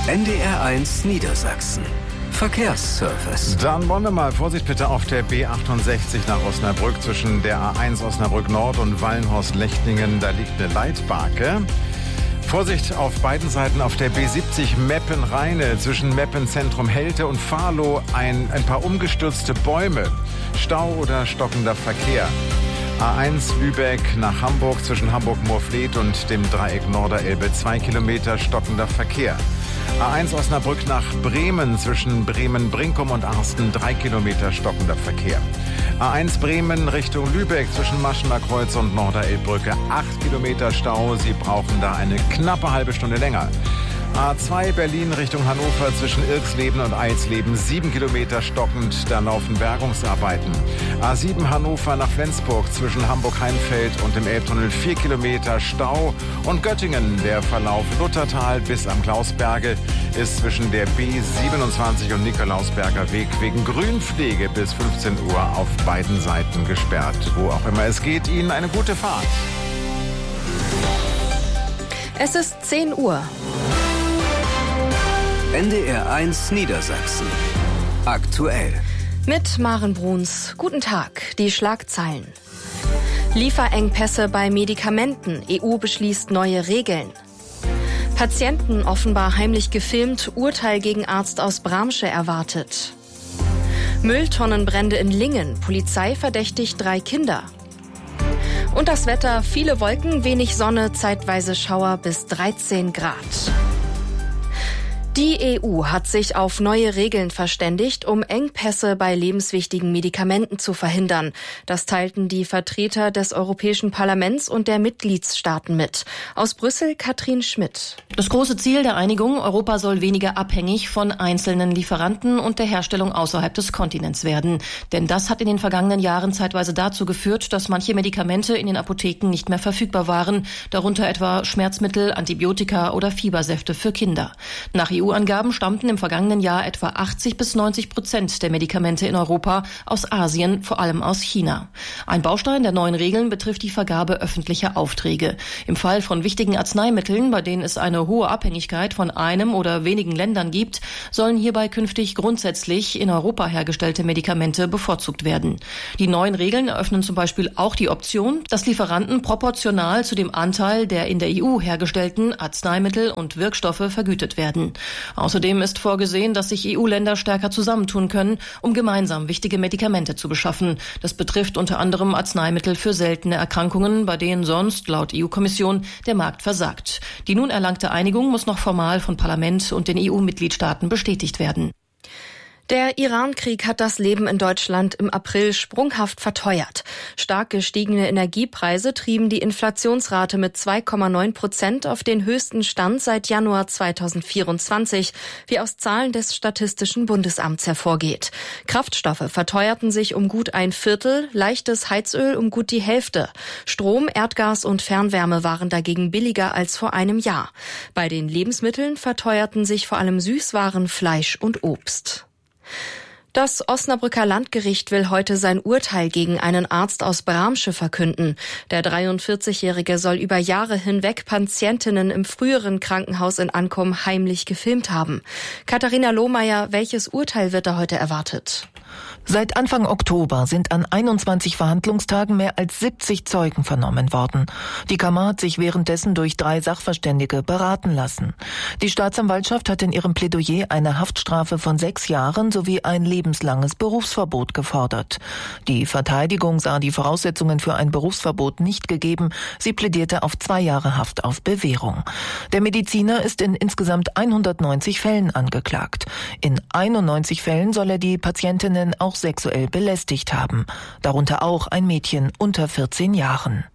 NDR1 Niedersachsen. Verkehrsservice. Dann wollen wir mal Vorsicht bitte auf der B68 nach Osnabrück zwischen der A1 Osnabrück Nord und Wallenhorst-Lechtlingen. Da liegt eine Leitbarke. Vorsicht auf beiden Seiten auf der B70 Meppen-Rheine zwischen Meppen-Zentrum Helte und Fahrloh ein paar umgestürzte Bäume. Stau oder stockender Verkehr. A1 Lübeck nach Hamburg zwischen Hamburg-Moorfleet und dem Dreieck Norderelbe 2 Kilometer stockender Verkehr. A1 Osnabrück nach Bremen zwischen Bremen-Brinkum und Arsten 3 Kilometer stockender Verkehr. A1 Bremen Richtung Lübeck zwischen Maschener Kreuz und Norderelbbrücke 8 Kilometer Stau. Sie brauchen da eine knappe halbe Stunde länger. A2 Berlin Richtung Hannover zwischen Irxleben und Eilsleben 7 Kilometer stockend, da laufen Bergungsarbeiten. A7 Hannover nach Flensburg zwischen Hamburg-Heimfeld und dem Elbtunnel 4 Kilometer Stau. Und Göttingen, der Verlauf Luthertal bis am Klausberge ist zwischen der B27 und Nikolausberger Weg wegen Grünpflege bis 15 Uhr auf beiden Seiten gesperrt. Wo auch immer es geht, Ihnen eine gute Fahrt. Es ist 10 Uhr. NDR1 Niedersachsen. Aktuell. Mit Maren Bruns. Guten Tag. Die Schlagzeilen. Lieferengpässe bei Medikamenten. EU beschließt neue Regeln. Patienten offenbar heimlich gefilmt. Urteil gegen Arzt aus Bramsche erwartet. Mülltonnenbrände in Lingen. Polizei verdächtigt 3 Kinder. Und das Wetter. Viele Wolken, wenig Sonne, zeitweise Schauer bis 13 Grad. Die EU hat sich auf neue Regeln verständigt, um Engpässe bei lebenswichtigen Medikamenten zu verhindern. Das teilten die Vertreter des Europäischen Parlaments und der Mitgliedstaaten mit. Aus Brüssel Katrin Schmidt. Das große Ziel der Einigung, Europa soll weniger abhängig von einzelnen Lieferanten und der Herstellung außerhalb des Kontinents werden. Denn das hat in den vergangenen Jahren zeitweise dazu geführt, dass manche Medikamente in den Apotheken nicht mehr verfügbar waren, darunter etwa Schmerzmittel, Antibiotika oder Fiebersäfte für Kinder. Nach EU-Angaben stammten im vergangenen Jahr etwa 80-90% der Medikamente in Europa aus Asien, vor allem aus China. Ein Baustein der neuen Regeln betrifft die Vergabe öffentlicher Aufträge. Im Fall von wichtigen Arzneimitteln, bei denen es eine hohe Abhängigkeit von einem oder wenigen Ländern gibt, sollen hierbei künftig grundsätzlich in Europa hergestellte Medikamente bevorzugt werden. Die neuen Regeln eröffnen zum Beispiel auch die Option, dass Lieferanten proportional zu dem Anteil der in der EU hergestellten Arzneimittel und Wirkstoffe vergütet werden. Außerdem ist vorgesehen, dass sich EU-Länder stärker zusammentun können, um gemeinsam wichtige Medikamente zu beschaffen. Das betrifft unter anderem Arzneimittel für seltene Erkrankungen, bei denen sonst, laut EU-Kommission, der Markt versagt. Die nun erlangte Einigung muss noch formal von Parlament und den EU-Mitgliedstaaten bestätigt werden. Der Iran-Krieg hat das Leben in Deutschland im April sprunghaft verteuert. Stark gestiegene Energiepreise trieben die Inflationsrate mit 2,9% auf den höchsten Stand seit Januar 2024, wie aus Zahlen des Statistischen Bundesamts hervorgeht. Kraftstoffe verteuerten sich um gut 1/4, leichtes Heizöl um gut die Hälfte. Strom, Erdgas und Fernwärme waren dagegen billiger als vor einem Jahr. Bei den Lebensmitteln verteuerten sich vor allem Süßwaren, Fleisch und Obst. Das Osnabrücker Landgericht will heute sein Urteil gegen einen Arzt aus Bramsche verkünden. Der 43-Jährige soll über Jahre hinweg Patientinnen im früheren Krankenhaus in Ankum heimlich gefilmt haben. Katharina Lohmeier, welches Urteil wird da heute erwartet? Seit Anfang Oktober sind an 21 Verhandlungstagen mehr als 70 Zeugen vernommen worden. Die Kammer hat sich währenddessen durch 3 Sachverständige beraten lassen. Die Staatsanwaltschaft hat in ihrem Plädoyer eine Haftstrafe von 6 Jahren sowie ein lebenslanges Berufsverbot gefordert. Die Verteidigung sah die Voraussetzungen für ein Berufsverbot nicht gegeben. Sie plädierte auf 2 Jahre Haft auf Bewährung. Der Mediziner ist in insgesamt 190 Fällen angeklagt. In 91 Fällen soll er die Patientinnen auch sexuell belästigt haben, darunter auch ein Mädchen unter 14 Jahren.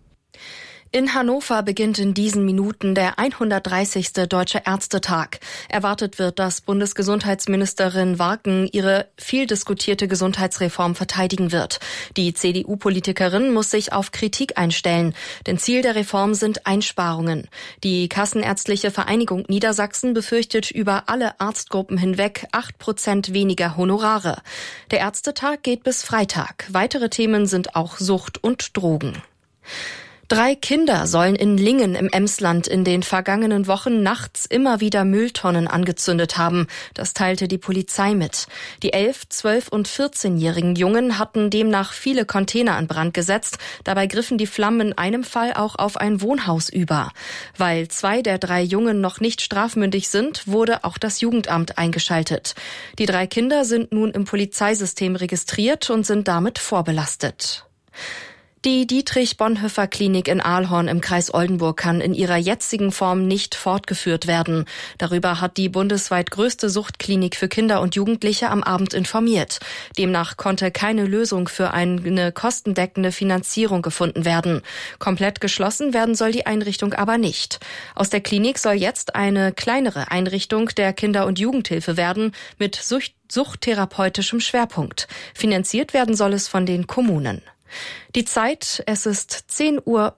In Hannover beginnt in diesen Minuten der 130. Deutsche Ärztetag. Erwartet wird, dass Bundesgesundheitsministerin Warken ihre viel diskutierte Gesundheitsreform verteidigen wird. Die CDU-Politikerin muss sich auf Kritik einstellen, denn Ziel der Reform sind Einsparungen. Die Kassenärztliche Vereinigung Niedersachsen befürchtet über alle Arztgruppen hinweg 8% weniger Honorare. Der Ärztetag geht bis Freitag. Weitere Themen sind auch Sucht und Drogen. 3 Kinder sollen in Lingen im Emsland in den vergangenen Wochen nachts immer wieder Mülltonnen angezündet haben. Das teilte die Polizei mit. Die 11-, 12- und 14-jährigen Jungen hatten demnach viele Container an Brand gesetzt. Dabei griffen die Flammen in einem Fall auch auf ein Wohnhaus über. Weil 2 der 3 Jungen noch nicht strafmündig sind, wurde auch das Jugendamt eingeschaltet. Die 3 Kinder sind nun im Polizeisystem registriert und sind damit vorbelastet. Die Dietrich-Bonhoeffer-Klinik in Ahlhorn im Kreis Oldenburg kann in ihrer jetzigen Form nicht fortgeführt werden. Darüber hat die bundesweit größte Suchtklinik für Kinder und Jugendliche am Abend informiert. Demnach konnte keine Lösung für eine kostendeckende Finanzierung gefunden werden. Komplett geschlossen werden soll die Einrichtung aber nicht. Aus der Klinik soll jetzt eine kleinere Einrichtung der Kinder- und Jugendhilfe werden mit suchttherapeutischem Schwerpunkt. Finanziert werden soll es von den Kommunen. Die Zeit, es ist 10:05 Uhr.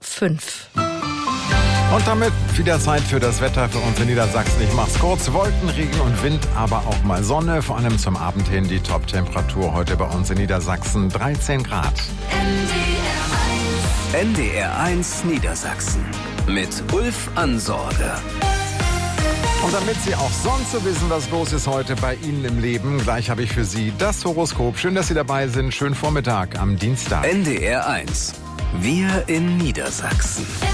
Und damit wieder Zeit für das Wetter für uns in Niedersachsen. Ich mach's kurz. Wolken, Regen und Wind, aber auch mal Sonne. Vor allem zum Abend hin die Top-Temperatur heute bei uns in Niedersachsen 13 Grad. NDR 1 Niedersachsen mit Ulf Ansorge. Und damit Sie auch sonst so wissen, was los ist heute bei Ihnen im Leben, gleich habe ich für Sie das Horoskop. Schön, dass Sie dabei sind. Schönen Vormittag am Dienstag. NDR 1. Wir in Niedersachsen.